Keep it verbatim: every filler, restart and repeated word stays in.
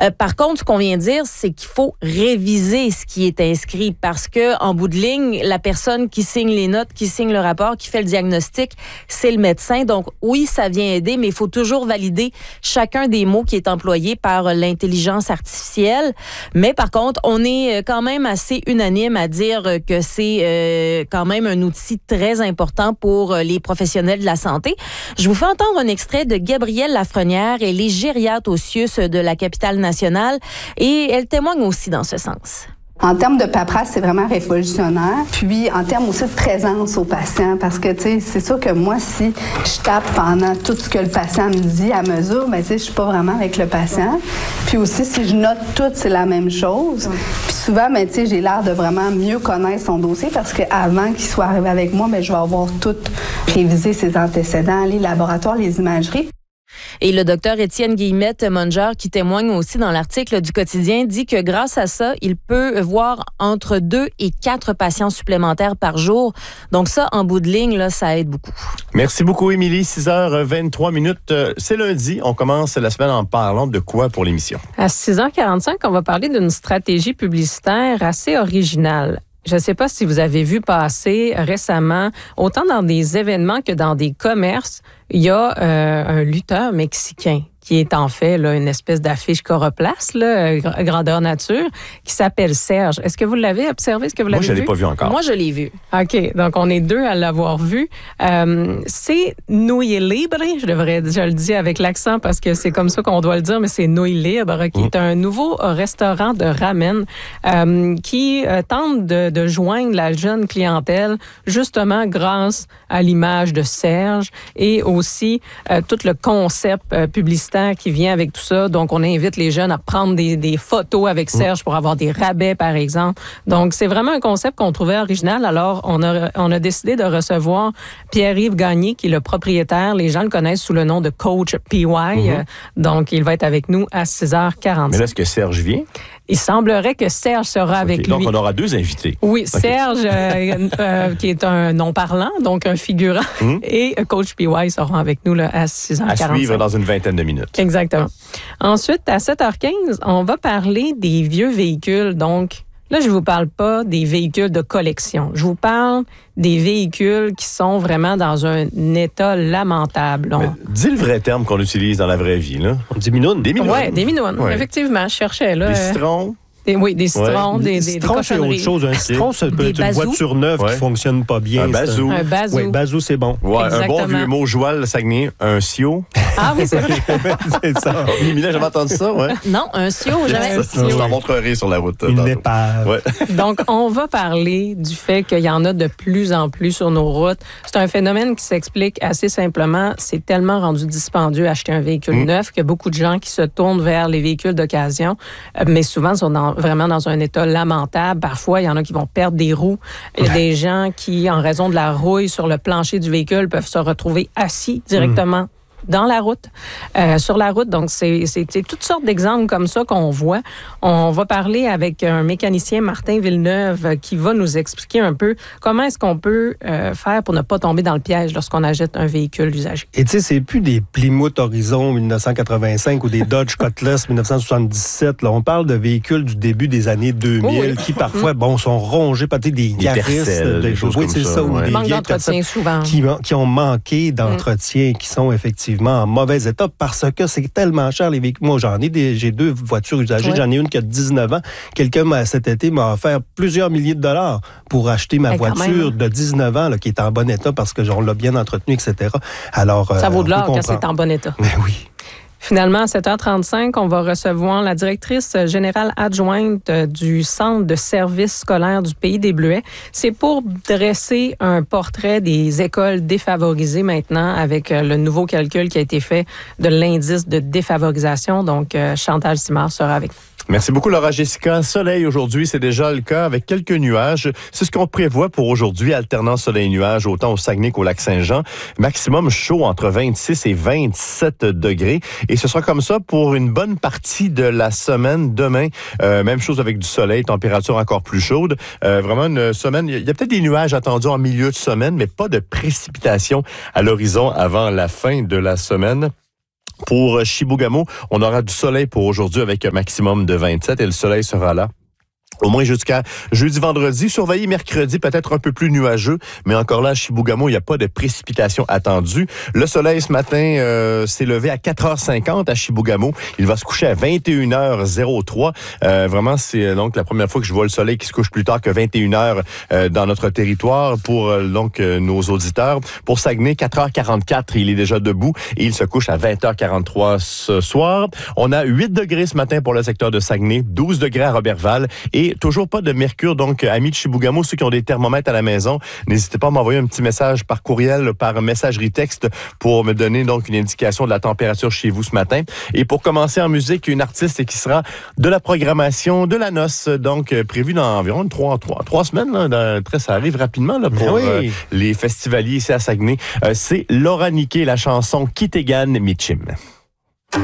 Euh, par contre, ce qu'on vient de dire, c'est qu'il faut réviser ce qui est inscrit parce que en bout de ligne, la personne qui signe les notes, qui signe le rapport, qui fait le diagnostic, c'est le médecin. Donc oui, ça vient aider, mais il faut toujours valider chacun des mots qui est employé par l'intelligence artificielle. Mais par contre, on est quand même assez unanime à dire que c'est euh, quand même un outil très important pour les professionnels de la santé. Je vous fais entendre un extrait de Gabrielle Lafrenière. Elle est gériatre au C I U S de la capitale nationale et elle témoigne aussi dans ce sens. En termes de paperasse, c'est vraiment révolutionnaire. Puis, en termes aussi de présence au patient, parce que, tu sais, c'est sûr que moi, si je tape pendant tout ce que le patient me dit à mesure, ben, tu sais, je suis pas vraiment avec le patient. Puis aussi, si je note tout, c'est la même chose. Puis souvent, ben, tu sais, j'ai l'air de vraiment mieux connaître son dossier parce qu'avant qu'il soit arrivé avec moi, ben, je vais avoir tout révisé, ses antécédents, les laboratoires, les imageries. Et le docteur Étienne Guillemette-Monger, qui témoigne aussi dans l'article du Quotidien, dit que grâce à ça, il peut voir entre deux et quatre patients supplémentaires par jour. Donc ça, en bout de ligne, là, ça aide beaucoup. Merci beaucoup, Émilie. six heures vingt-trois minutes. C'est lundi. On commence la semaine en parlant de quoi pour l'émission? À six heures quarante-cinq, on va parler d'une stratégie publicitaire assez originale. Je ne sais pas si vous avez vu passer récemment, autant dans des événements que dans des commerces, il y a euh, un lutteur mexicain qui est en fait là, une espèce d'affiche Coroplace, là, grandeur nature, qui s'appelle Serge. Est-ce que vous l'avez observé? Est-ce que vous l'avez vu? Moi, je ne l'ai pas vu encore. Moi, je l'ai vu. OK, donc on est deux à l'avoir vu. Euh, c'est Nouilles Libre, je devrais, je le dis avec l'accent parce que c'est comme ça qu'on doit le dire, mais c'est Nouilles Libre, qui mmh. est un nouveau restaurant de ramen euh, qui euh, tente de, de joindre la jeune clientèle, justement grâce à l'image de Serge et aussi euh, tout le concept euh, publicitaire qui vient avec tout ça. Donc, on invite les jeunes à prendre des, des photos avec Serge pour avoir des rabais, par exemple. Donc, c'est vraiment un concept qu'on trouvait original. Alors, on a, on a décidé de recevoir Pierre-Yves Gagné, qui est le propriétaire. Les gens le connaissent sous le nom de Coach P Y. Mm-hmm. Donc, il va être avec nous à six heures quarante. Mais là, est-ce que Serge vient? Il semblerait que Serge sera okay. avec donc, lui. Donc, on aura deux invités. Oui, okay. Serge, euh, euh, qui est un non-parlant, donc un figurant, mm-hmm. et Coach P Y seront avec nous là, à six heures quarante-cinq. À suivre dans une vingtaine de minutes. Exactement. Ensuite, à sept heures quinze, on va parler des vieux véhicules. Donc, là, je ne vous parle pas des véhicules de collection. Je vous parle des véhicules qui sont vraiment dans un état lamentable. On... Dis le vrai terme qu'on utilise dans la vraie vie, là. On dit minounes. Des minounes. Oui, des minounes. Ouais. Effectivement, je cherchais. Là, des citrons. Des, oui, des citrons, ouais. des, des, citron, des cochonneries. C'est autre chose. Un citron, ça peut être une voiture neuve ouais. qui fonctionne pas bien. Un bazou. Un bazou. Oui, bazou, c'est bon. Ouais, un bon vieux mot joual, le Saguenay. Un sio. Ah oui, c'est vrai. c'est ça. Mimina, j'avais entendu ça, ouais. Non, un sio, jamais. Je t'en montrerai sur la route. Une épave. Ouais. Donc, on va parler du fait qu'il y en a de plus en plus sur nos routes. C'est un phénomène qui s'explique assez simplement. C'est tellement rendu dispendieux acheter un véhicule mmh. neuf qu'il y a beaucoup de gens qui se tournent vers les véhicules d'occasion, mais souvent sont dans, vraiment dans un état lamentable. Parfois, il y en a qui vont perdre des roues. Il y a des gens qui, en raison de la rouille sur le plancher du véhicule, peuvent se retrouver assis directement mmh. dans la route, euh, sur la route. Donc, c'est, c'est, c'est toutes sortes d'exemples comme ça qu'on voit. On va parler avec un mécanicien, Martin Villeneuve, qui va nous expliquer un peu comment est-ce qu'on peut euh, faire pour ne pas tomber dans le piège lorsqu'on achète un véhicule usagé. Et tu sais, c'est plus des Plymouth Horizon dix-neuf cent quatre-vingt-cinq ou des Dodge Cutlass dix-neuf cent soixante-dix-sept. Là, on parle de véhicules du début des années deux mille oh oui. qui, parfois, bon, sont rongés par des Yaris, des, des choses oui, comme c'est ça. ça ou ouais. des manque d'entretien, souvent. Qui, qui ont manqué d'entretien, mm. qui sont effectivement en mauvais état parce que c'est tellement cher les véhicules. Moi, j'en ai des, j'ai deux voitures usagées. Ouais. J'en ai une qui a dix-neuf ans. Quelqu'un m'a, cet été m'a offert plusieurs milliers de dollars pour acheter ma Et voiture de dix-neuf ans là, qui est en bon état parce que on l'a bien entretenue, et cetera. Alors, ça euh, vaut de l'or quand c'est en bon état. Mais oui. Finalement, à sept heures trente-cinq, on va recevoir la directrice générale adjointe du Centre de services scolaires du Pays des Bleuets. C'est pour dresser un portrait des écoles défavorisées maintenant avec le nouveau calcul qui a été fait de l'indice de défavorisation. Donc, Chantal Simard sera avec nous. Merci beaucoup, Laura Jessica. Soleil aujourd'hui, c'est déjà le cas avec quelques nuages. C'est ce qu'on prévoit pour aujourd'hui, alternant soleil-nuage autant au Saguenay qu'au Lac-Saint-Jean. Maximum chaud entre vingt-six et vingt-sept degrés. Et ce sera comme ça pour une bonne partie de la semaine demain. Euh, même chose avec du soleil, température encore plus chaude. Euh, vraiment une semaine, il y a peut-être des nuages attendus en milieu de semaine, mais pas de précipitations à l'horizon avant la fin de la semaine. Pour Chibougamau, on aura du soleil pour aujourd'hui avec un maximum de vingt-sept et le soleil sera là au moins jusqu'à jeudi, vendredi. Surveillez mercredi, peut-être un peu plus nuageux, mais encore là, à Chibougamau, il n'y a pas de précipitations attendues. Le soleil, ce matin, euh, s'est levé à quatre heures cinquante à Chibougamau. Il va se coucher à vingt et une heures zéro trois. Euh, vraiment, c'est donc la première fois que je vois le soleil qui se couche plus tard que vingt et une heures euh, dans notre territoire pour euh, donc euh, nos auditeurs. Pour Saguenay, quatre heures quarante-quatre, il est déjà debout et il se couche à vingt heures quarante-trois ce soir. On a huit degrés ce matin pour le secteur de Saguenay, douze degrés à Robertval et toujours pas de mercure. Donc, amis de Chibougamau, ceux qui ont des thermomètres à la maison, n'hésitez pas à m'envoyer un petit message par courriel, par messagerie texte pour me donner donc une indication de la température chez vous ce matin. Et pour commencer en musique, une artiste qui sera de la programmation de la noce, donc prévue dans environ trois, trois, trois semaines. Là, dans, très, ça arrive rapidement là, pour oui. euh, les festivaliers ici à Saguenay. Euh, c'est Laura Niquet, la chanson Kitegan Michim.